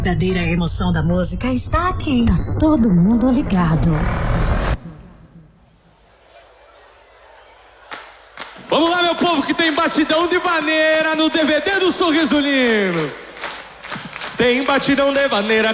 A verdadeira emoção da música está aqui. Tá todo mundo ligado. Vamos lá, meu povo, que tem batidão de vaneira no DVD do Sorriso Lindo. Tem batidão de vaneira